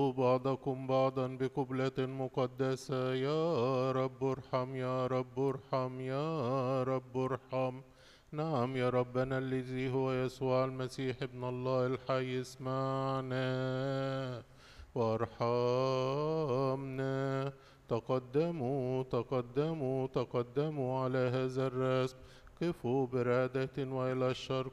قبلوا بعضكم بعضا بقبلة مقدسة. يا رب ارحم، يا رب ارحم، يا رب ارحم. نعم يا ربنا الذي هو يسوع المسيح ابن الله الحي، اسمعنا وارحمنا. تقدموا تقدموا تقدموا على هذا الرسم. قفوا برعدة وإلى الشرق